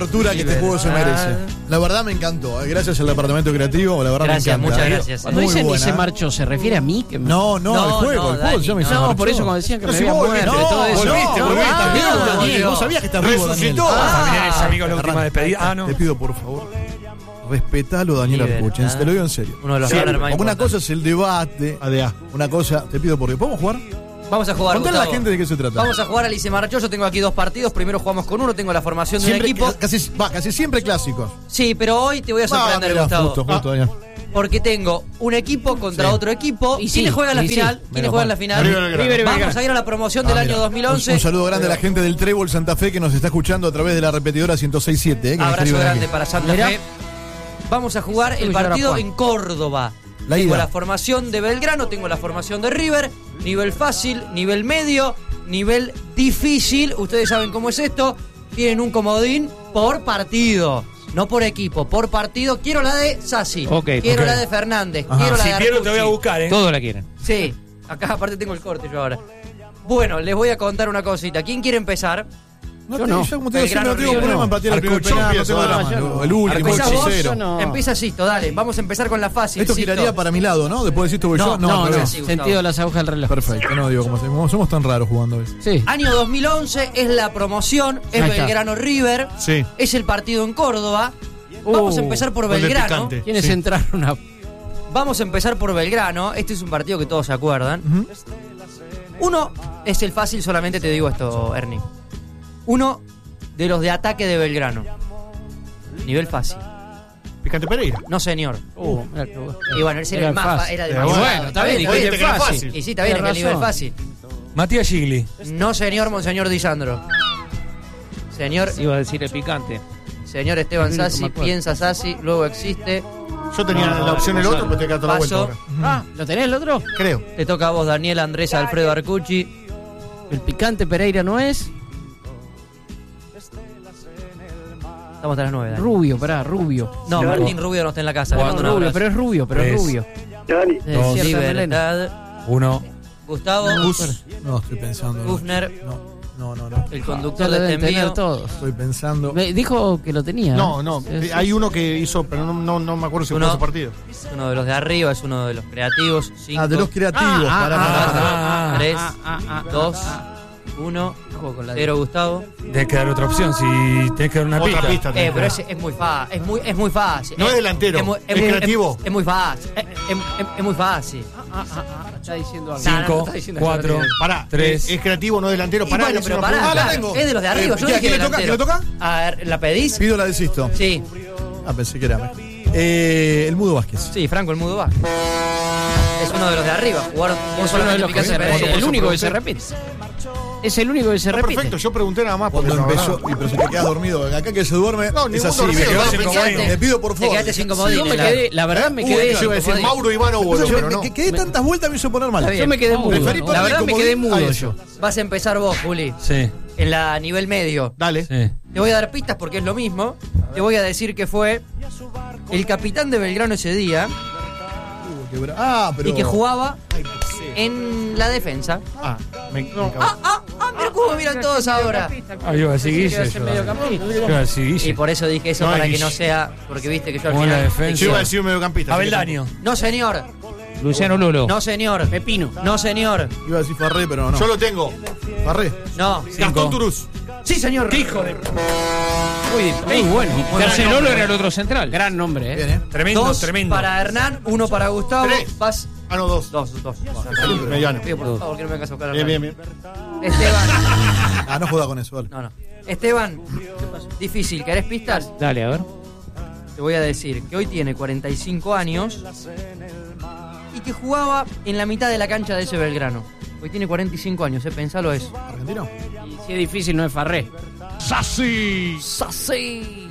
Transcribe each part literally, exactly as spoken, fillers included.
apertura que este juego se merece. La verdad me encantó. Gracias al departamento creativo, la verdad gracias, me encanta. Muchas gracias. Cuando dicen y se marchó, ¿se refiere a mí? Que me... No, no, no, el juego, no, el juego. Yo me no, no por eso cuando decían que no, me si había vos muerto volviste, todo eso. volviste, no, volviste. ah, Daniel, no, Daniel, vos sabías que estás vivo, Daniel. Resucitó. Ah, Familiares, amigos, la última despedida. Ah, no. Te pido, por favor, respetalo, Daniel Arcucci. Te lo digo en serio. Uno de los Sí, runners más Una importantes. cosa es el debate. A D A. Una cosa, te pido por Dios. ¿Podemos jugar? Vamos a jugar, Contale a la Gustavo. gente de qué se trata. Vamos a jugar, Alice Marchó. Yo tengo aquí dos partidos. Primero jugamos con uno. Tengo la formación de Siempre, un equipo. Casi, va, casi siempre clásicos. Sí, pero hoy te voy a sorprender, Ah, mirá, Gustavo. Justo, justo, Daniel. Porque tengo un equipo contra Sí. otro equipo. Y ¿Y sí, quiénes juegan la y sí. final? ¿Quiénes Menos juegan mal. la final? River Belgrano. River Vamos Belgrano. a ir a la promoción del Ah, año mira. dos mil once. Un, un saludo grande a la gente del Trébol Santa Fe que nos está escuchando a través de la repetidora ciento seis punto siete. Eh, que me Abrazo escriben grande aquí. para Santa Mirá. Fe. Vamos a jugar el Uy, ahora partido Juan. en Córdoba. La Tengo ida. la formación de Belgrano, tengo la formación de River, nivel fácil, nivel medio, nivel difícil. Ustedes saben cómo es esto. Tienen un comodín por partido, no por equipo, por partido. Quiero la de Sassi, Ok, quiero ok. la de Fernández, Ajá. quiero la Si de quiero te voy a Arcucci. buscar, ¿eh? Todo la quieren. Sí, acá aparte tengo el corte yo ahora. Bueno, les voy a contar una cosita. ¿Quién quiere empezar? No, Yo te- no. yo como te digo, siempre Belgrano, no tengo River, problema no. en patear el primer Arcucci penal, no empieza, tengo no, drama. yo no. El último, el Empezás vos, hechicero. yo no. Empieza Sisto, dale. Vamos a empezar con la fácil. Esto Sisto. giraría para mi lado, ¿no? Después de esto voy No, yo. No, al no, revés. sí, Gustavo. sentido de las agujas del reloj. Perfecto, no digo como somos, somos tan raros jugando hoy. Sí. Año dos mil once, es la promoción, es Ahí está. Belgrano River, Sí. es el partido en Córdoba. Vamos a Uh, empezar por gol de Belgrano. picante. ¿Quiénes Sí. entraron a...? Vamos a empezar por Belgrano. Este es un partido que todos se acuerdan. Ujú. Uno es el fácil, solamente te digo esto, Ernie. Uno de los de ataque de Belgrano. Nivel fácil. Picante Pereira. No, señor. Uh, mirá qué bueno. Y bueno, ese era, Era el más fa- fácil. era Pero demasiado. bueno, está bien, Está dijiste bien, que era fácil. fácil. Y sí, está bien, es Tenés el nivel razón. fácil. Matías Gigli. No, señor, monseñor Disandro. Señor, Iba a decir el picante. señor Esteban El único Sassi, me acuerdo. piensa Sassi, luego existe. Yo tenía No, la opción el otro, pero te queda toda la vuelta Paso. ahora. Ah, ¿lo tenés el otro? Creo. Te toca a vos, Daniel Andrés Alfredo Arcucci. El picante Pereira no es. Estamos hasta las nueve, Dani. Rubio, pará, rubio. No, Martín Rubio no está en la casa. Le No, mando un rubio, abrazo. pero es rubio, pero es Tres. rubio. Dani. Eh, Dos. cierta melena. Libertad. Uno. Gustavo. Gus. No, estoy pensando. Gufner. No, no, no. no. El Ya conductor lo de este deben tener envío. todos. Estoy pensando. Me dijo que lo tenía. No, no. Sí, sí. Hay uno que hizo, pero no, no, no me acuerdo si fue Uno. ese partido. Es uno de los de arriba, es uno de los creativos. Cinco, Ah, de los creativos. Ah, pará, ah, pará, cuatro, pará. ah, tres, ah, ah, ah, dos, ah, uno, Juego con la cero, Gustavo. Tienes que dar otra opción. Si tenés que dar una Otra pista. pista. tenés Eh, que pero dar. es, es muy fácil, es muy, es muy fácil. No es delantero, muy- es muy- creativo. Es, es muy fácil, es, es- es- es muy fácil. ah, ah, ah, está diciendo algo. No, no, Cinco, está diciendo cuatro, que no tiene. pará, tres. Es, es creativo, no es delantero. Y Pará, bueno, es pero una pará, pregunta. Ah, la claro, tengo. es de los de arriba, Eh, yo ¿quién- no dije quién le toca? delantero. ¿Quién le toca? A ver, ¿la pedís? Pido la de Sisto. Sí, Ah, pensé que era. Eh, el Mudo Vázquez. sí, Franco el Mudo Vázquez. Es uno de los de arriba, jugaron Es uno solamente de los que Picasso se y repite. Pereira. El único que se repite. Es el único que se No, repite. perfecto, yo pregunté nada más porque Cuando no, empezó. no. Y pero si te quedas dormido. Acá que se duerme. No, es ningún así. dormido, me quedo no, sin te comodín. quedaste- Me pido por te favor. quedaste sin comodín. Yo me la- quedé, la verdad me Uy, quedé. Yo iba a decir Comodín. Mauro Ivano Entonces, pero me- no. que quedé tantas vueltas me hizo poner mal. Está bien. Yo me quedé mudo. Preferí La ponerle verdad me comodín quedé a mudo eso. yo. Vas a empezar vos, Juli, Sí, en la nivel medio. dale. sí. Te voy a dar pistas porque es lo mismo. Te voy a decir que fue el capitán de Belgrano ese día Ah, pero. y que jugaba en la defensa. Ah, me, me cago. Ah, ah, ah, mira cómo miran todos ahora. Ah, yo iba a decir Guille. Quedas en yo. mediocampista. Yo iba a decir Y Guille. por eso dije eso, No, para es que no Guille. sea. Porque viste que yo al Como en la final. defensa. te Yo iba a quiero. decir un mediocampista. así que Abeldaño. No, señor. Luciano Lulo. No, señor. Pepino. No, señor. Iba a decir Farré, pero no. tampoco. Yo lo tengo. Farré. No. Gastón Turús. Sí, señor. ¿Qué hijo de. Muy, muy bueno. Garcelolo era el otro central. Gran nombre, ¿eh? Bien, ¿eh? Tremendo, Dos tremendo. para Hernán, uno para Gustavo. Tres. Vas. Ah, no, dos. Dos, dos. Mediano. Pido por favor que no me vengas a buscar a Bien, Hernán. bien, bien. Esteban. Ah, no joda con eso, vale. No, no. Esteban, difícil. ¿Querés pistas? Dale, a ver. Te voy a decir que hoy tiene cuarenta y cinco años y que jugaba en la mitad de la cancha de ese Belgrano. Hoy tiene cuarenta y cinco años, ¿eh? Pensalo eso. ¿Argentino? Y si es difícil, no es Farré. ¡Sassi! ¡Sassi!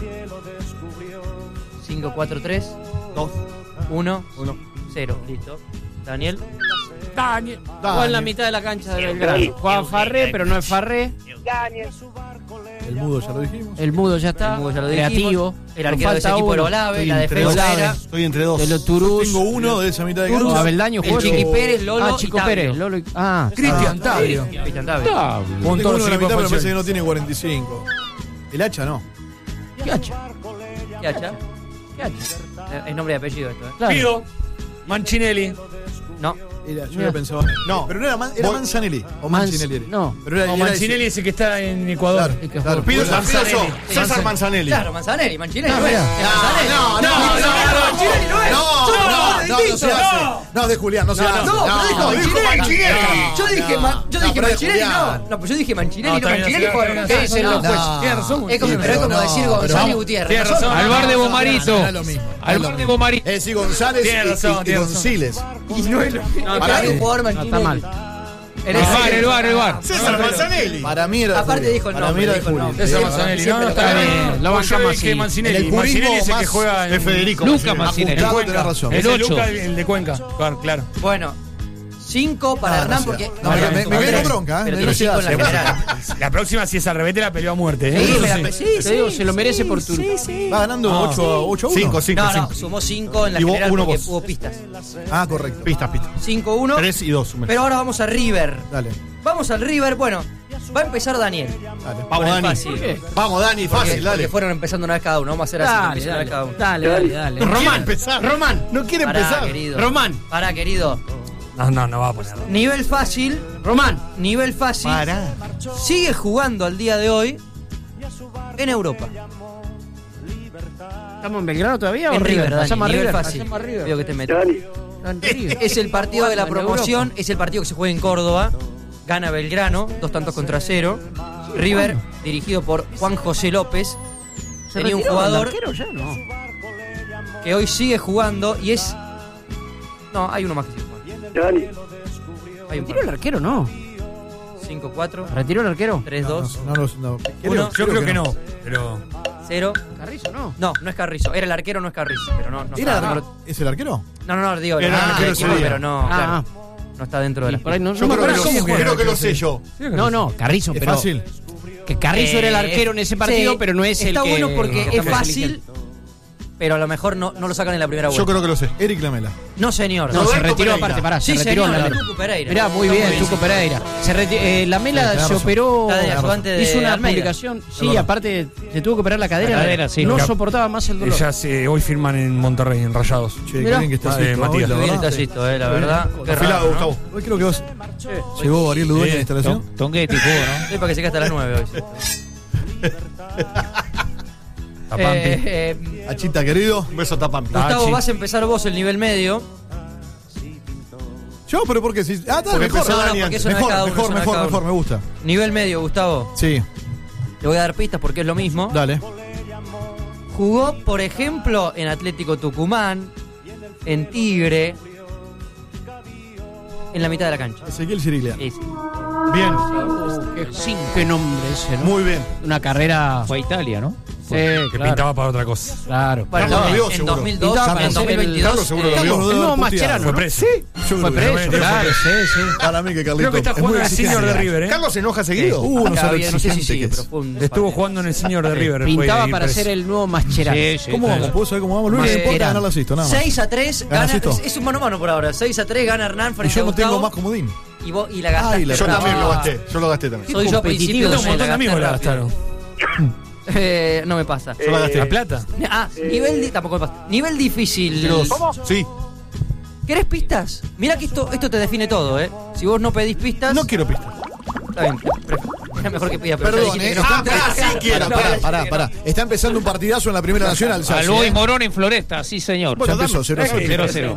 cinco, cuatro, tres, dos, uno, cero. Listo. Daniel. Daniel. Juega en la mitad de la cancha de Belgrano. Juega Farré, pero no es Farré. El Mudo ya lo dijimos. El mudo ya está. El Mudo ya lo dijimos. Creativo. El Nos arquero de ese falta equipo era uno. Olave. Estoy La entre defensa dos. era Estoy entre dos. De los Turús. Tengo uno de esa mitad de Turús. cancha. Abeldaño el jugó. Chiqui Pérez, Lolo Ah, y Chico Tavio. Pérez. Lolo y- Ah, Cristian Tavio. Cristian Tavio. Tavio. Tengo uno de la mitad, pero me parece que no tiene cuarenta y cinco. El hacha no. Chiacha. Chiacha. Chiacha. Es nombre y apellido esto, ¿eh? Claro. Fido. Mancinelli. No. Era, yo Mira. lo pensaba. No. Pero no era, Man- era Vos- Manzanelli. O Manz- Mancinelli. no. Pero era, No, era Mancinelli es el que está en Ecuador. Claro, El que claro. juega. Pido Bueno, Manzanelli. César Manzanelli. Claro, Manzanelli, Mancinelli. Ah, no es. mira. Es Manzanelli. No, no, No, no, no, Mancinelli no es. No, Son no, dos no, no, no se distintos. hace. No, de Julián, no se hace. No, pero dijo no, Mancinelli. Mancinelli. Yo dije, No, Ma- yo no, dije pero es Mancinelli, no. Julián. No, pues yo dije Mancinelli, No, no, está bien, Mancinelli está fue. bien, ¿Qué está dicen bien. los jueces? No. Tiene razón. Es como, Sí, pero es como no, decir pero Gonzalo vamos. Gutiérrez. Tiene Nosotros- razón. Al bar de Bomarito. No es lo mismo. Al bar de Bomarito. Es decir, González Tiene y- razón, y, y tiene razón. Gonciles. Y no es lo mismo. Para Para mí. un jugador No, Mancinelli. está mal. En El ese- bar, el bar, el bar. César Manzanelli. Para mí era de Aparte Julián. dijo el Para nombre, mí era de dijo el Julián. nombre. César Sí, Manzanelli. siempre No, lo está cambia. bien. Lo Yo bancamos dije así. Mancinelli. En el purismo Mancinelli es el que más- juega en es Federico Luca Mancinelli. Mancinelli. Ajustado, Cuenca. tenés razón. Es El el ocho. Luca, el de Cuenca. Claro, claro. Bueno, cinco para No, Hernán no porque. sea- no, me- me- me son viene tres, bronca, ¿eh? Pero No tiene se cinco en la hace. general. La próxima, si es al revés, la peleó a muerte. ¿eh? Sí, Eso me sí. la- sí, Te sí, digo, se lo sí, merece por sí, tu- sí. Va ganando Ah. ocho a uno. Cinco, cinco, No, no, cinco. sumó cinco en la Y vos, general uno porque vos. hubo pistas. Ah, correcto. Pistas, pistas. cinco uno. Tres y dos. sumé. Pero ahora vamos a River. Dale, Vamos al River. Bueno, va a empezar Daniel. dale. Con Vamos, el Dani. fácil. ¿Por qué? Vamos, Dani, Porque, fácil, dale. porque fueron empezando una vez cada uno. Vamos a hacer así, que Dale, empiecen una dale, vez cada uno. dale, dale, dale. No quiere Román, empezar. Román, No quiere Pará, empezar. querido. Román, Pará, querido. No, no, no va a poner. Nivel fácil. Román. Nivel fácil. Pará. Sigue jugando al día de hoy en Europa. ¿Estamos en Belgrano todavía o En River, Dani, Pasamos a nivel River. fácil. Pasamos a River. Veo que te metes. En River. Es el partido de la Jugando en promoción, Europa. es el partido que se juega en Córdoba. Gana Belgrano, dos tantos contra cero. River, dirigido por Juan José López, ¿Se tenía un retiró el jugador arquero ya? No. que hoy sigue jugando y es. No, hay uno más que sigue jugando. Hay un ¿Retiró el arquero? No. cinco cuatro, ¿Retiró el arquero? tres dos, No, no, no. Creo- Uno. Yo creo que no. Pero. cero. Carrizo, no. No, no es Carrizo. Era el arquero, no es Carrizo. Pero no, no, ¿Era- está dentro- ¿Es el arquero? no, no, no, digo, Era no, el del arquero equipo, ese día. pero no, claro, Ah, no está dentro de y la. por ahí no, Yo no me creo que acuerdo lo, cómo juega. creo que lo sé yo. No, no, Carrizo, Es pero fácil. que Carrizo era el arquero en ese partido, Sí, pero no es el está que bueno porque que es estamos fácil, eligiendo. pero a lo mejor no, no lo sacan en la primera vuelta. Yo creo que lo sé. Eric Lamela. No, señor. No, se Roberto retiró Pereira. aparte, pará, Sí, se retiró señor, la Tucu Pereira. Mirá, muy Está bien, muy Tuco Pereira. Se reti- eh, la Sí, Mela tenés se razón. operó. Está de ayudante de hizo una Almeida. publicación. Sí, aparte se tuvo que operar la cadera. La cadera, sí. No Cap- soportaba más el dolor. Ellas eh, hoy firman en Monterrey, en Rayados. Che, qué Mirá. bien que está Ah, de Sisto, Matías. hoy, la Muy bien verdad. está Sisto, eh, la verdad. Qué Afilado, raro, ¿no? Gustavo. Hoy creo que vas. Llegó Ariel Ludueña a la instalación. Ton- Tonguetti jugó, ¿no? Estoy para que se quede hasta las nueve hoy. Tapampi. Eh, eh, Achita, querido. Un beso a Tapampi. Gustavo, Tachi. vas a empezar vos el nivel medio. Yo, pero ¿por qué? Si- Ah, está, Porque mejor. empezó No, no, Dani porque antes. es una de Mejor, cada uno, mejor, es una de mejor, cada mejor, uno. me gusta. Nivel medio, Gustavo. Sí, Te voy a dar pistas porque es lo mismo. dale. Jugó, por ejemplo, en Atlético Tucumán, en Tigre, en la mitad de la cancha. Ezequiel Ciriglia. Sí, sí. Bien. Qué, qué nombre ese, ¿no? Muy bien. Una carrera. Fue a Italia, ¿no? Sí, Que claro. pintaba para otra cosa. Claro. Bueno, Carlos en- lo vio, en seguro. dos mil dos, Pintaba en para dos ser mil el- veintidós. Carlos seguro lo eh, vio. El nuevo Puteado. Mascherano. Fue ¿no? preso. Yo Fue creo que- preso, Fue claro, preso. sí, sí. Para mí que Carlito. Creo que está es jugando muy en el senior de exigente. River, ¿eh? Carlos se enoja seguido. Uh, no Acá sabe había- no sé si exigente sigue, que pero es. fue un Estuvo partido. jugando en el senior de River. Pintaba fue para preso. ser el nuevo Mascherano. Sí, sí. ¿Cómo vamos? ¿Puedo saber cómo vamos? Lo único que Eh, importa es era- ganar la asisto, nada más. seis a tres, ¿Gana gana, Sisto? es, es un mano a mano por ahora. seis a tres gana Hernán Y frente yo a no tengo Gustavo. más comodín. Y, vos, y la gastaste. Ay, la Yo Ah. también lo gasté. Yo lo gasté también. Soy yo a principio competitivo. de Un montón de la amigos la gasté gastaron. Eh, no me pasa. Yo la gasté. ¿La plata? Ah, nivel di- tampoco me pasa. Nivel difícil. Sí. ¿Querés pistas? Mira que esto, esto te define todo, ¿eh? Si vos no pedís pistas. No quiero pistas. Está bien. Era mejor que pidas, pero ya Perdón, dijiste eh. que no. Está Ah, sí quiero. No, Pará, dijiste pará, que pará. no. Está empezando un partidazo en la Primera Nacional. Al Sachi, Boy ¿eh? Morón en Floresta, sí, señor. Ya empezó, cero a cero. cero a cero.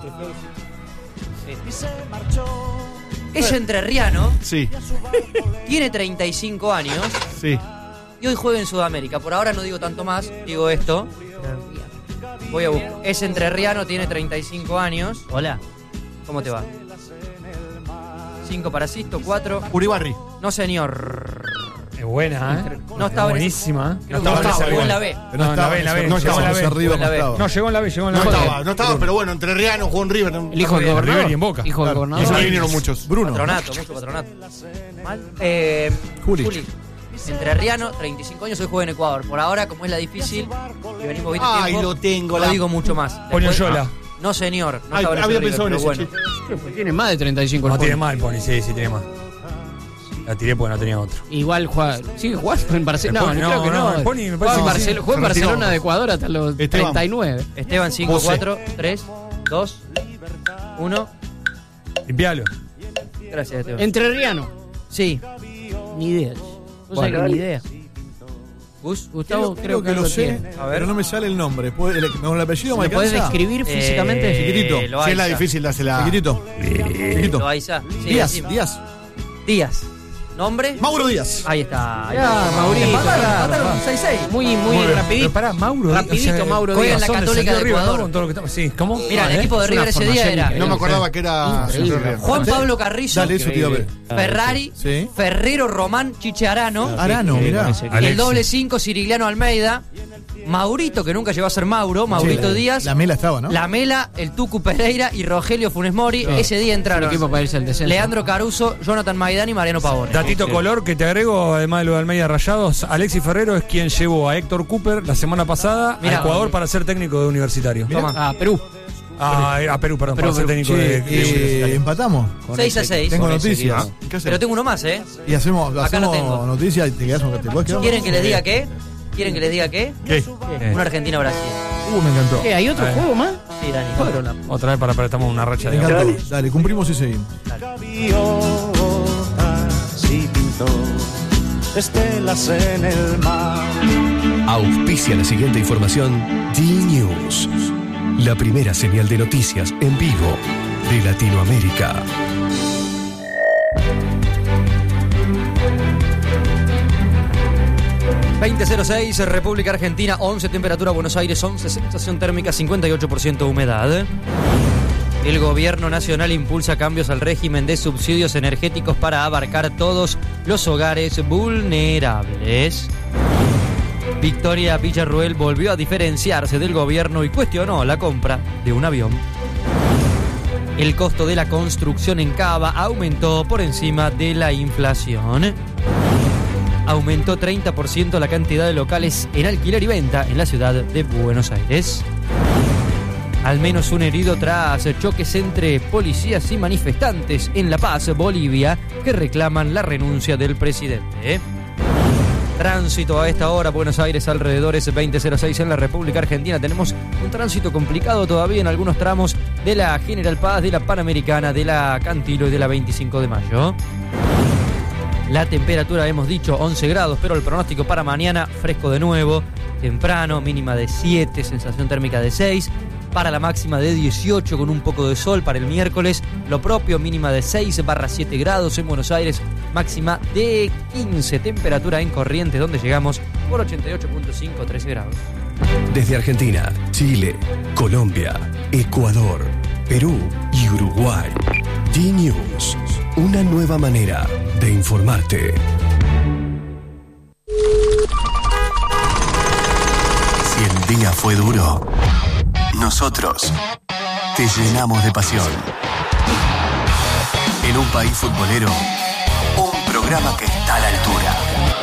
Es entrerriano, Sí, tiene treinta y cinco años sí. y hoy juega en Sudamérica. Por ahora no digo tanto más, digo esto. Voy a buscar. Es entrerriano, tiene treinta y cinco años. Hola. ¿Cómo te va? cinco para Sisto, cuatro. Uribarri. No, señor. Es buena, ¿eh? No estaba en ese- Buenísima. ¿eh? Creo No que estaba estaba, en jugó en esa la B. B. Pero No, en la B, en la B, no llegó estaba en la más B. arriba En la como B. estaba. No, llegó en la B, llegó en la No B. estaba, no estaba, pero bueno, entre Riano jugó en River. El hijo del gobernador. River y en Boca. Hijo del Claro. gobernador. Y eso que vinieron muchos. Bruno. Patronato, mucho patronato. Mal. Eh, Juli. Juli. Entrerriano, treinta y cinco años, hoy juega en Ecuador. Por ahora, como es la difícil, y venimos viendo Ay, tiempo, lo tengo, no la- digo mucho más. Después- Poñoyola. No, señor. No Ay, estaba en ese había River, pensado en pero ese, bueno. Tiene más de treinta y cinco. No el tiene Pony. mal, Pony, sí, sí tiene más. La tiré porque no tenía otro. Igual juega, sigue jugando en Barcelona. No, Pony, no, creo que no. no, el Pony me Juega parece en que Barcel- sí. juega en Se retiró. Barcelona de Ecuador hasta los Esteban. treinta y nueve. Esteban, cinco, cuatro, tres, dos, uno. Limpialo. Gracias, Esteban. Entrerriano. Sí. Ni idea. No sé Bueno. que ni idea. Gus, Gustavo, creo, que, lo algo sé, tiene. A ver. pero no me sale el nombre. ¿Puede- ¿El, el apellido me ¿Me podés alcanza? describir físicamente? Chiquitito. Eh, Si es la Loaiza. difícil, dásela. Chiquitito. Chiquitito. Loaiza. Sí, Díaz, decime. Díaz. Díaz. ¿Nombre? Mauro Díaz. Ahí está. Ahí Ya, está. Maurito. Empataron, empataron, seis seis. Muy, muy, Muy bien. rapidito. Pero pará, Mauro. Rapidito, Mauro juega en la Son Católica Santiago de River, Ecuador. ¿no? Con todo lo que estamos- Sí, ¿cómo? Mira, el ¿Eh? equipo de Es una River ese día formación era increíble. No me acordaba que era. Increíble. Juan Pablo Carrizo, Dale, eso te iba a ver. Ferrari, Sí. Ferrero Román Chiche Arano, Arano, mirá. y el Alexis. doble cinco Cirigliano Almeida, Maurito, que nunca llegó a ser Mauro, Maurito Sí, Díaz, La Mela estaba, ¿no? La Mela, el Tucu Pereira y Rogelio Funes Mori. Ese día entraron El equipo para irse al descenso. Leandro Caruso, Jonathan Maidán y Mariano Pavone. Datito color que te agrego, además de lo de Almeida Rayados, Alexis Ferrero es quien llevó a Héctor Cooper la semana pasada Mirá. a Ecuador para ser técnico de Universitario. Toma. Ah, Perú. Ah, a Perú, perdón, Perú, para ser Perú. técnico Che, de, de eh, Universitario. empatamos. seis a seis. Tengo Con ese noticias. equipo. ¿Qué hacemos? Pero tengo uno más, ¿eh? Y hacemos, Acá lo hacemos tengo. noticias y te quedas te puedes quedar. ¿Quieren que les diga qué? ¿Quieren que les diga qué? ¿Qué? Eh, Una Argentina-Brasil. Uh, me encantó. ¿Qué? ¿Hay otro Eh. juego más? Sí, Dani. Fueron la- Otra vez para, para estamos en una racha Me de encantó. Dale, cumplimos y seguimos. Gaviotas y pintó estelas en el mar. Auspicia la siguiente información D-News, la primera señal de noticias en vivo de Latinoamérica. veinte cero seis, República Argentina, once, temperatura Buenos Aires, once, sensación térmica, cincuenta y ocho por ciento humedad. El gobierno nacional impulsa cambios al régimen de subsidios energéticos para abarcar todos los hogares vulnerables. Victoria Villarruel volvió a diferenciarse del gobierno y cuestionó la compra de un avión. El costo de la construcción en Cava aumentó por encima de la inflación. Aumentó treinta por ciento la cantidad de locales en alquiler y venta en la ciudad de Buenos Aires. Al menos un herido tras choques entre policías y manifestantes en La Paz, Bolivia, que reclaman la renuncia del presidente. Tránsito a esta hora, Buenos Aires, alrededores veinte cero seis en la República Argentina. Tenemos un tránsito complicado todavía en algunos tramos de la General Paz, de la Panamericana, de la Cantilo y de la veinticinco de mayo. La temperatura, hemos dicho, once grados, pero el pronóstico para mañana, fresco de nuevo, temprano, mínima de siete, sensación térmica de seis, para la máxima de dieciocho con un poco de sol para el miércoles, lo propio, mínima de seis barra siete grados en Buenos Aires, máxima de quince, temperatura en Corrientes, donde llegamos por ochenta y ocho punto cinco, trece grados. Desde Argentina, Chile, Colombia, Ecuador, Perú y Uruguay. D-News, una nueva manera de informarte. Si el día fue duro, nosotros te llenamos de pasión. En un país futbolero, un programa que está a la altura.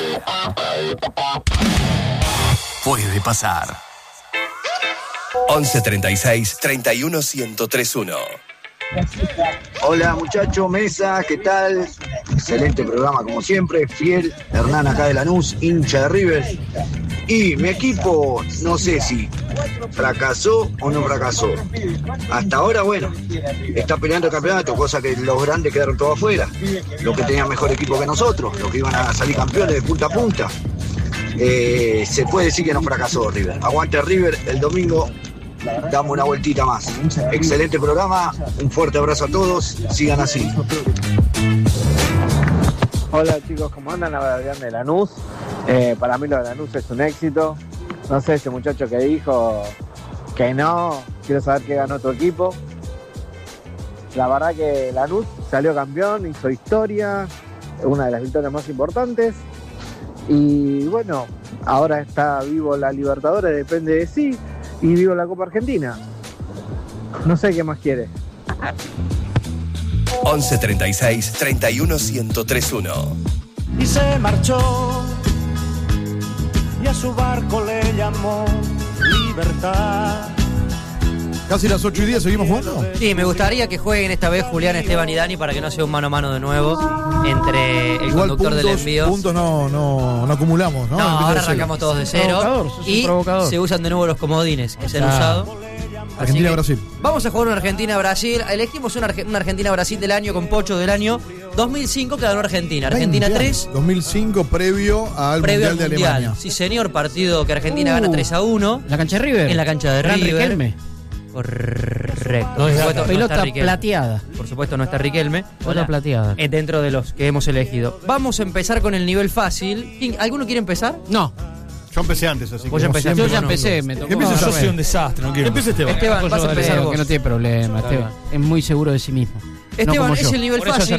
Puede pasar. once treinta y seis, treinta y uno, ciento tres uno. Hola muchachos, Mesa, ¿qué tal? Excelente programa como siempre, fiel, Hernán acá de Lanús, hincha de River. Y mi equipo, no sé si fracasó o no fracasó. Hasta ahora, bueno, está peleando el campeonato, cosa que los grandes quedaron todos afuera. Los que tenían mejor equipo que nosotros, los que iban a salir campeones de punta a punta. Eh, se puede decir que no fracasó River. Aguante River, el domingo damos una vueltita más. Excelente programa, un fuerte abrazo a todos, sigan así. Hola chicos, ¿cómo andan? Adrián de Lanús. Eh, para mí lo de Lanús es un éxito. No sé, ese muchacho que dijo que no, quiero saber qué ganó tu equipo. La verdad que Lanús salió campeón, hizo historia, una de las victorias más importantes. Y bueno, ahora está vivo la Libertadores, depende de sí, y vivo la Copa Argentina. No sé qué más quiere. once treinta y seis, treinta y uno, ciento tres uno. Y se marchó y a su barco le llamó libertad. Casi las ocho y diez, ¿seguimos jugando? Sí, me gustaría que jueguen esta vez Julián, Esteban y Dani para que no sea un mano a mano de nuevo entre el Igual conductor puntos, del envío. puntos no, no, no acumulamos, ¿no? No, Empieza ahora de cero. arrancamos todos de cero. Provocador, sos un Y provocador. se usan de nuevo los comodines, que se han Ah. usado. Así que Argentina-Brasil. Vamos a jugar una Argentina-Brasil. Elegimos una, Arge- una Argentina-Brasil del año con Pocho del año dos mil cinco que ganó Argentina. Argentina veinte tres, años. dos mil cinco previo al previo Mundial al de Mundial. Alemania. Sí, señor, partido que Argentina Uh. gana tres a uno. La cancha de River. En la cancha de Gran River. Riquelme. Correcto. Por supuesto, no Pelota está Riquelme. plateada. Por supuesto no está Riquelme. Pelota plateada. Eh, dentro de los que hemos elegido. Vamos a empezar con el nivel fácil. ¿Quién- ¿Alguno quiere empezar? No, Yo empecé antes, así que. Vos ya empezaste. yo ya bueno, empecé, me tocó. ¿Qué empieza Yo yo? soy un desastre, no quiero. Empieza Esteban. Esteban, Yo vas a dale, empezar que vos. no tiene problema, Esteban. Es muy seguro de sí mismo. No Esteban, como es yo. el nivel Por eso fácil.